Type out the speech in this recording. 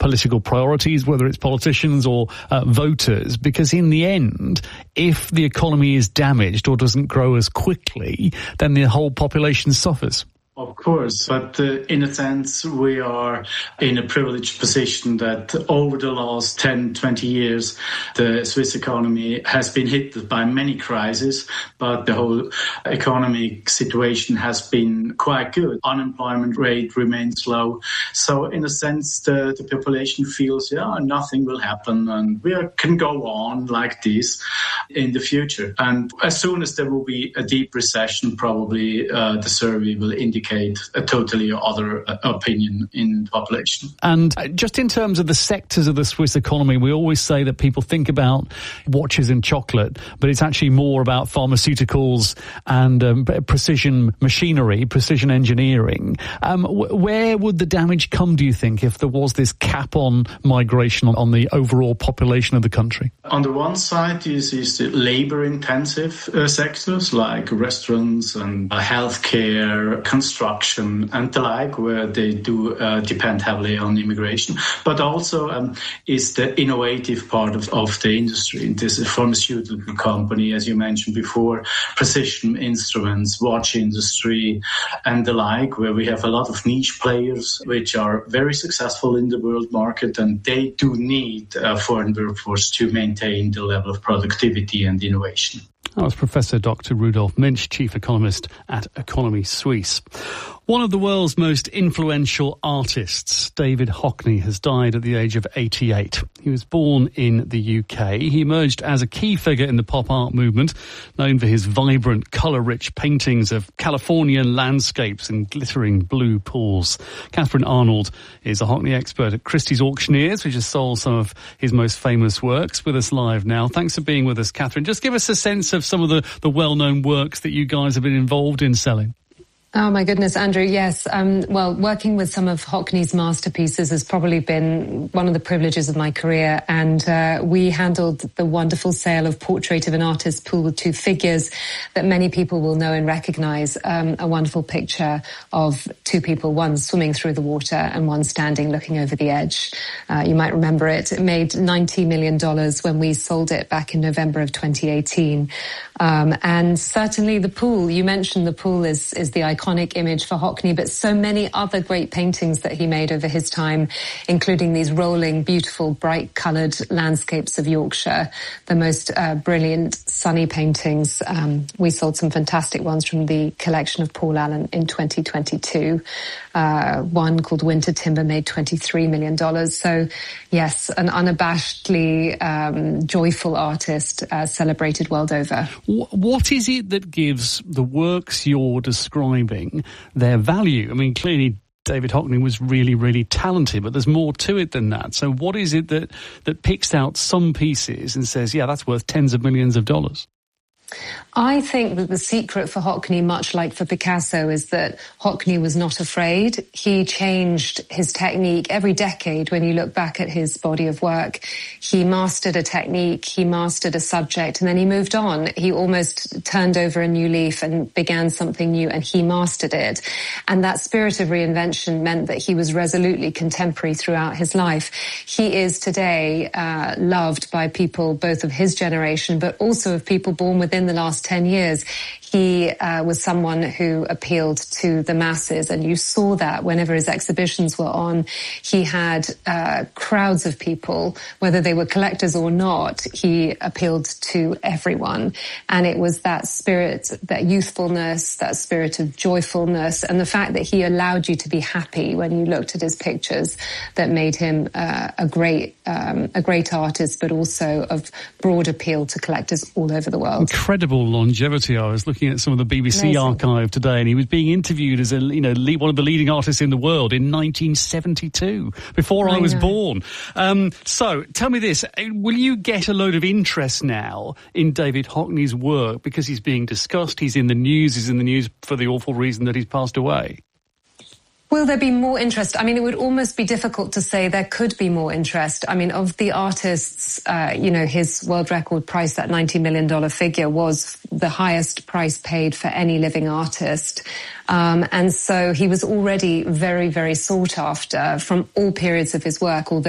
political priorities, whether it's politicians or voters, because in the end, if the economy is damaged or doesn't grow as quickly, then the whole population suffers. Of course, but in a sense, we are in a privileged position that over the last 10, 20 years, the Swiss economy has been hit by many crises, but the whole economic situation has been quite good. Unemployment rate remains low. So in a sense, the population feels, nothing will happen and we can go on like this in the future. And as soon as there will be a deep recession, probably the survey will indicate a totally other opinion in the population. And just in terms of the sectors of the Swiss economy, we always say that people think about watches and chocolate, but it's actually more about pharmaceuticals and precision machinery, precision engineering. Where would the damage come, do you think, if there was this cap on migration on the overall population of the country? On the one side, this is the labor-intensive sectors like restaurants and healthcare, construction and the like, where they do depend heavily on immigration. But also is the innovative part of the industry. This is a pharmaceutical company, as you mentioned before, precision instruments, watch industry and the like, where we have a lot of niche players which are very successful in the world market, and they do need a foreign workforce to maintain the level of productivity and innovation. That was Professor Dr. Rudolf Münch, Chief Economist at Economy Suisse. One of the world's most influential artists, David Hockney, has died at the age of 88. He was born in the UK. He emerged as a key figure in the pop art movement, known for his vibrant, colour-rich paintings of Californian landscapes and glittering blue pools. Catherine Arnold is a Hockney expert at Christie's Auctioneers, which has sold some of his most famous works, with us live now. Thanks for being with us, Catherine. Just give us a sense of some of the well-known works that you guys have been involved in selling. Oh, my goodness, Andrew, yes. Well, working with some of Hockney's masterpieces has probably been one of the privileges of my career. And we handled the wonderful sale of Portrait of an Artist, Pool with Two Figures, that many people will know and recognize. A wonderful picture of two people, one swimming through the water and one standing looking over the edge. You might remember it. It made $90 million when we sold it back in November of 2018. And certainly the pool, you mentioned the pool is the iconic image for Hockney, but so many other great paintings that he made over his time, including these rolling, beautiful, bright-coloured landscapes of Yorkshire, the most brilliant, sunny paintings. We sold some fantastic ones from the collection of Paul Allen in 2022. One called Winter Timber made $23 million. So, yes, an unabashedly joyful artist, celebrated world over. What is it that gives the works you're describing their value? I mean, clearly David Hockney was really, really talented, but there's more to it than that. So what is it that picks out some pieces and says, yeah, that's worth tens of millions of dollars? I think that the secret for Hockney, much like for Picasso, is that Hockney was not afraid. He changed his technique every decade. When you look back at his body of work, he mastered a technique, he mastered a subject, and then he moved on. He almost turned over a new leaf and began something new, and he mastered it. And that spirit of reinvention meant that he was resolutely contemporary throughout his life. He is today loved by people both of his generation, but also of people born within the last 10 years. He was someone who appealed to the masses, and you saw that whenever his exhibitions were on. He had crowds of people, whether they were collectors or not. He appealed to everyone, and it was that spirit, that youthfulness, that spirit of joyfulness, and the fact that he allowed you to be happy when you looked at his pictures that made him a great artist, but also of broad appeal to collectors all over the world. Incredible longevity. I was looking at some of the BBC archive today, and he was being interviewed as one of the leading artists in the world in 1972, before I was born. So tell me this, will you get a load of interest now in David Hockney's work because he's being discussed, he's in the news for the awful reason that he's passed away? Will there be more interest? I mean, it would almost be difficult to say there could be more interest. I mean, of the artists, his world record price, that $90 million figure, was the highest price paid for any living artist. And so he was already very, very sought after from all periods of his work, although